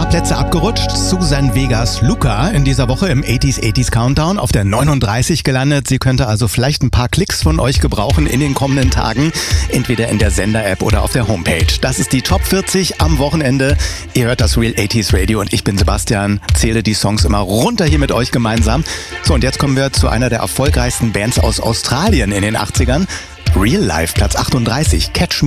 Plätze abgerutscht. Susan Vegas Luca in dieser Woche im 80s Countdown auf der 39 gelandet. Sie könnte also vielleicht ein paar Klicks von euch gebrauchen in den kommenden Tagen. Entweder in der Sender-App oder auf der Homepage. Das ist die Top 40 am Wochenende. Ihr hört das Real 80s Radio und ich bin Sebastian. Zähle die Songs immer runter hier mit euch gemeinsam. So, und jetzt kommen wir zu einer der erfolgreichsten Bands aus Australien in den 80ern. Real Life, Platz 38, Catch Me